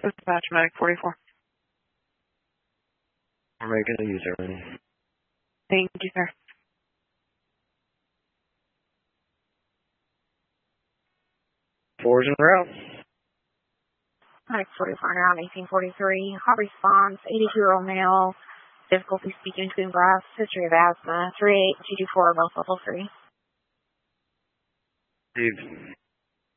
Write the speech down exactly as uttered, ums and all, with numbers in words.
Dispatch Medic forty-four. We're making a user ready. Thank you, sir. Fours en route. Medic forty-four around eighteen forty-three. Hot response, eighty-two-year-old male. Difficulty speaking between breaths. History of asthma. three eight two two four, both level three. Steve.